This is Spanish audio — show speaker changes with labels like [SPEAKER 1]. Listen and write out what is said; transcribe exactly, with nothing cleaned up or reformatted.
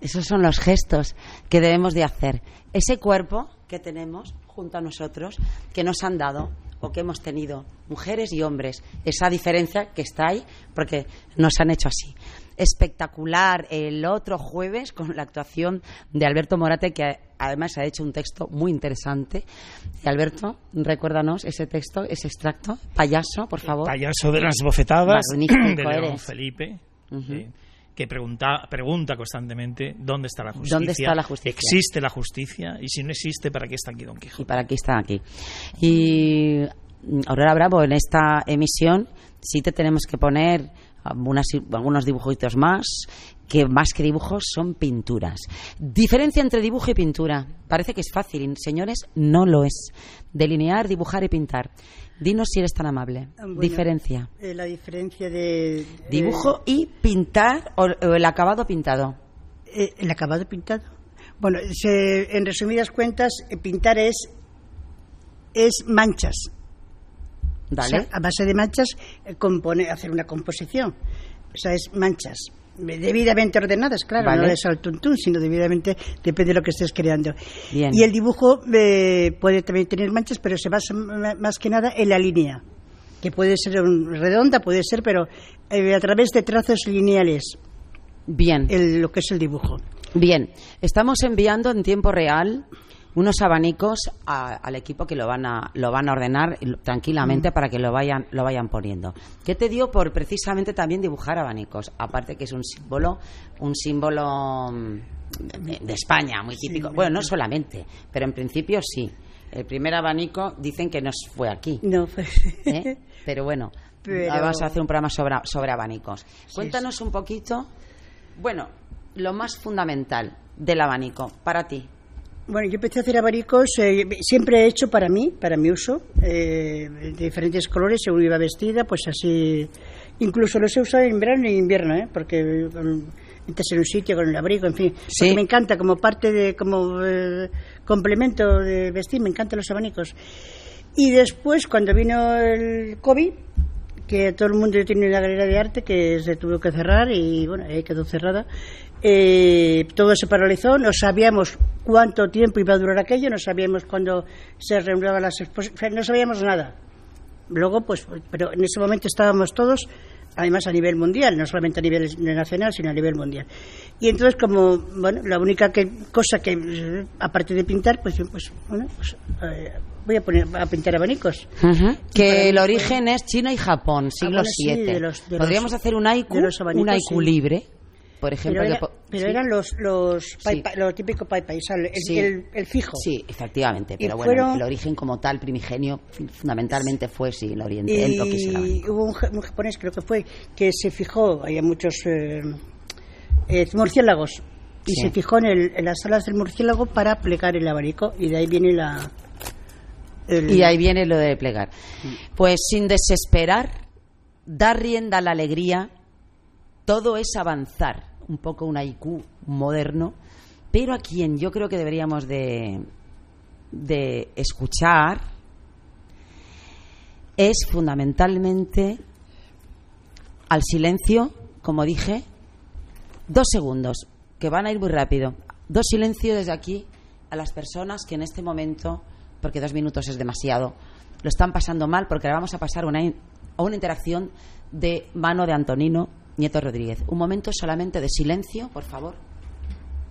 [SPEAKER 1] Esos son los gestos que debemos de hacer. Ese cuerpo que tenemos junto a nosotros, que nos han dado o que hemos tenido mujeres y hombres, esa diferencia que está ahí porque nos han hecho así. Espectacular el otro jueves con la actuación de Alberto Morate, que además ha hecho un texto muy interesante. Y Alberto, recuérdanos ese texto, ese extracto. Payaso, por favor.
[SPEAKER 2] Payaso de las bofetadas de León
[SPEAKER 1] eres.
[SPEAKER 2] Felipe. Uh-huh. Sí, que pregunta, pregunta constantemente dónde está la justicia.
[SPEAKER 1] ¿Dónde está la justicia?
[SPEAKER 2] ¿Existe la justicia? Y si no existe, ¿para qué está aquí Don Quijote?
[SPEAKER 1] Y para qué está aquí. Y Aurora Bravo, en esta emisión sí te tenemos que poner algunas, algunos dibujitos más, que más que dibujos son pinturas. Diferencia entre dibujo y pintura. Parece que es fácil, señores, no lo es. Delinear, dibujar y pintar. Dinos si eres tan amable. Bueno, diferencia.
[SPEAKER 3] Eh, la diferencia de...
[SPEAKER 1] Dibujo eh, y pintar, o, o el acabado pintado.
[SPEAKER 3] Eh, ¿El acabado pintado? Bueno, se, en resumidas cuentas, pintar es, es manchas.
[SPEAKER 1] Dale.
[SPEAKER 3] O sea, a base de manchas, eh, compone, hacer una composición. O sea, es manchas. Debidamente ordenadas, claro, vale. No es al tuntún, sino debidamente, depende de lo que estés creando.
[SPEAKER 1] Bien.
[SPEAKER 3] Y el dibujo eh, puede también tener manchas, pero se basa más que nada en la línea, que puede ser un, redonda, puede ser, pero eh, a través de trazos lineales.
[SPEAKER 1] Bien.
[SPEAKER 3] El, lo que es el dibujo.
[SPEAKER 1] Bien, estamos enviando en tiempo real unos abanicos a, al equipo que lo van a lo van a ordenar tranquilamente mm. para que lo vayan lo vayan poniendo. ¿Qué te dio por precisamente también dibujar abanicos? Aparte que es un símbolo un símbolo de, de España muy típico. Sí, bueno, no solamente, pero en principio sí. El primer abanico dicen que no fue aquí.
[SPEAKER 3] No fue.
[SPEAKER 1] ¿Eh? Pero bueno, pero... vamos a hacer un programa sobre sobre abanicos. Sí, Cuéntanos sí. un poquito. Bueno, lo más fundamental del abanico para ti.
[SPEAKER 3] Bueno, yo empecé a hacer abanicos, eh, siempre he hecho para mí, para mi uso, eh, de diferentes colores, según iba vestida, pues así, incluso los he usado en verano y en invierno, ¿eh? Porque entras en un sitio con el abrigo, en fin,
[SPEAKER 1] ¿sí?
[SPEAKER 3] Porque me encanta, como parte de, como eh, complemento de vestir, me encantan los abanicos. Y después, cuando vino el COVID, que todo el mundo tiene una galería de arte que se tuvo que cerrar y bueno, ahí quedó cerrada. Eh, todo se paralizó, no sabíamos cuánto tiempo iba a durar aquello, no sabíamos cuándo se reanudaban las exposiciones, no sabíamos nada. Luego, pues, pero en ese momento estábamos todos, además a nivel mundial, no solamente a nivel nacional, sino a nivel mundial. Y entonces, como, bueno, la única que, cosa que, aparte de pintar, pues, pues bueno, pues, eh, voy a poner a pintar abanicos.
[SPEAKER 1] Uh-huh. Que el origen es China y Japón, siglo
[SPEAKER 3] ah, bueno,
[SPEAKER 1] siete.
[SPEAKER 3] Sí, de los, de
[SPEAKER 1] Podríamos
[SPEAKER 3] los,
[SPEAKER 1] hacer un haiku, un haiku
[SPEAKER 3] sí.
[SPEAKER 1] libre. Por ejemplo,
[SPEAKER 3] pero, era,
[SPEAKER 1] que,
[SPEAKER 3] pero
[SPEAKER 1] ¿sí?
[SPEAKER 3] eran los los pai,
[SPEAKER 1] sí.
[SPEAKER 3] pai, lo típico pai pai, el,
[SPEAKER 1] sí.
[SPEAKER 3] el, el fijo.
[SPEAKER 1] Sí, efectivamente, pero
[SPEAKER 3] y
[SPEAKER 1] bueno,
[SPEAKER 3] fueron,
[SPEAKER 1] el origen como tal primigenio fundamentalmente fue sí, el oriente,
[SPEAKER 3] y
[SPEAKER 1] el lo que es el abanico.
[SPEAKER 3] Hubo un, un japonés, creo que fue, que se fijó, había muchos eh, eh, murciélagos y
[SPEAKER 1] sí.
[SPEAKER 3] se fijó en, el, en las alas del murciélago para plegar el abanico y de ahí viene la el...
[SPEAKER 1] y ahí viene lo de plegar. Pues sin desesperar, dar rienda a la alegría, todo es avanzar. Un poco un haiku moderno, pero a quien yo creo que deberíamos de, de escuchar es fundamentalmente al silencio, como dije, dos segundos, que van a ir muy rápido. Dos silencios desde aquí a las personas que en este momento, porque dos minutos es demasiado, lo están pasando mal, porque ahora vamos a pasar una, a una interacción de mano de Antonino Nieto Rodríguez. Un momento solamente de silencio, por favor.